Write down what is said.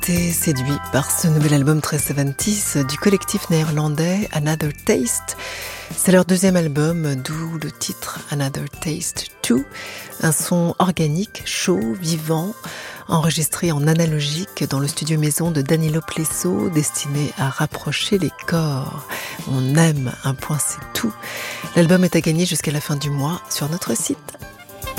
été séduit par ce nouvel album très 70s du collectif néerlandais Another Taste. C'est leur deuxième album, d'où le titre Another Taste 2. Un son organique, chaud, vivant, enregistré en analogique dans le studio maison de Danilo Plesso, destiné à rapprocher les corps. On aime, un point c'est tout. L'album est à gagner jusqu'à la fin du mois sur notre site.